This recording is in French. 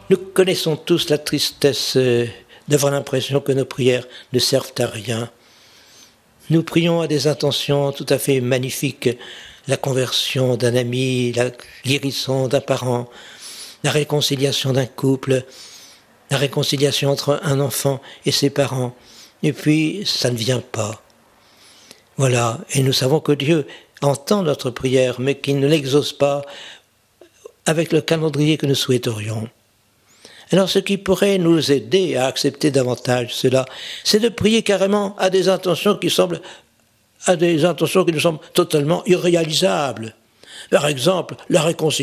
Nous connaissons tous la tristesse d'avoir l'impression que nos prières ne servent à rien. Nous prions à des intentions tout à fait magnifiques, la conversion d'un ami, la guérison d'un parent, la réconciliation d'un couple, la réconciliation entre un enfant et ses parents. Et puis, ça ne vient pas. Voilà, et nous savons que Dieu entend notre prière, mais qu'il ne l'exauce pas avec le calendrier que nous souhaiterions. Alors ce qui pourrait nous aider à accepter davantage cela, c'est de prier carrément à des intentions qui nous semblent totalement irréalisables. Par exemple, la réconciliation